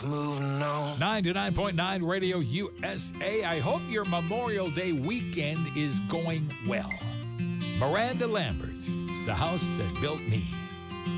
moving on. 99.9 Radio USA. I hope your Memorial Day weekend is going well. Miranda Lambert, it's the house that built me.